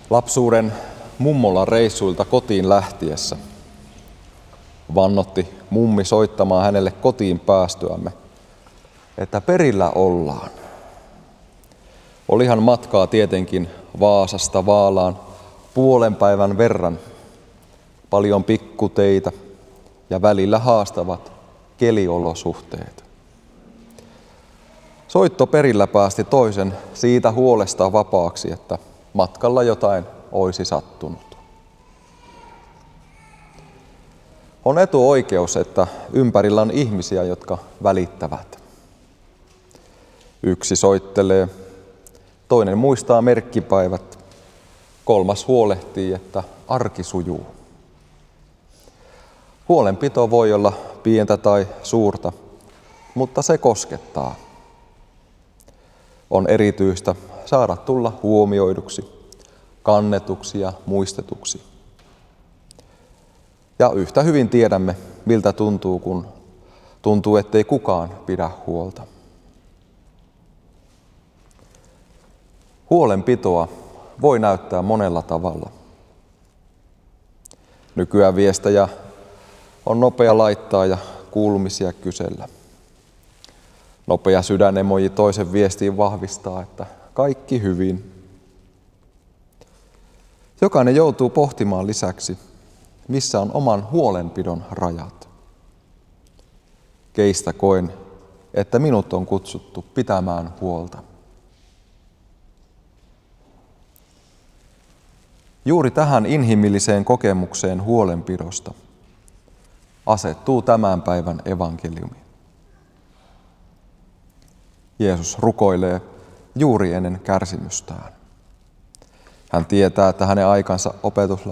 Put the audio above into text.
Lapsuuden mummolan reissuilta kotiin lähtiessä vannotti mummi soittamaan hänelle kotiin päästyämme, että perillä ollaan. Olihan matkaa tietenkin Vaasasta Vaalaan puolen päivän verran, paljon pikkuteitä ja välillä haastavat keliolosuhteet. Soitto perillä päästi toisen siitä huolesta vapaaksi, että matkalla jotain olisi sattunut. On etuoikeus, että ympärillä on ihmisiä, jotka välittävät. Yksi soittelee, toinen muistaa merkkipäivät, kolmas huolehtii, että arki sujuu. Huolenpito voi olla pientä tai suurta, mutta se koskettaa. On erityistä saada tulla huomioiduksi, kannetuksi ja muistetuksi. Ja yhtä hyvin tiedämme, miltä tuntuu, kun tuntuu, ettei kukaan pidä huolta. Huolenpitoa voi näyttää monella tavalla. Nykyään viestejä on nopea laittaa ja kuulumisia kysellä. Nopea sydänemoji toisen viestiin vahvistaa, että kaikki hyvin. Jokainen joutuu pohtimaan lisäksi, missä on oman huolenpidon rajat. Keistä koen, että minut on kutsuttu pitämään huolta. Juuri tähän inhimilliseen kokemukseen huolenpidosta asettuu tämän päivän evankeliumi. Jeesus rukoilee juuri ennen kärsimystään. Hän tietää, että hänen aikansa opetuslapset